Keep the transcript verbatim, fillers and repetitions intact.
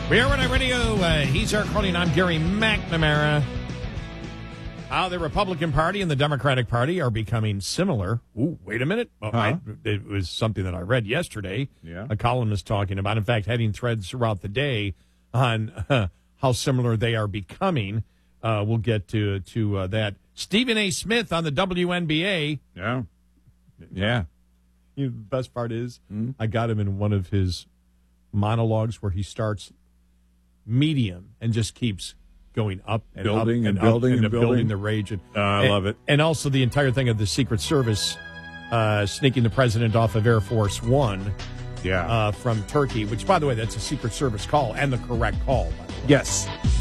We are on our radio. Uh, he's Eric Cronin. I'm Gary McNamara. How the Republican Party and the Democratic Party are becoming similar. Ooh, wait a minute. Well, huh? I, it was something that I read yesterday. Yeah. A columnist talking about, in fact, heading threads throughout the day on uh, how similar they are becoming. Uh, we'll get to to uh, that. Stephen A. Smith on the W N B A. Yeah. Yeah. You know, the best part is Mm-hmm. I got him in one of his monologues where he starts medium and just keeps going up and Building up and and, building up and and building. building the rage. And, Uh, I and- love it. And also the entire thing of the Secret Service uh, sneaking the president off of Air Force One Yeah. uh, from Turkey, which, by the way, that's a Secret Service call and the correct call, by the way. yes.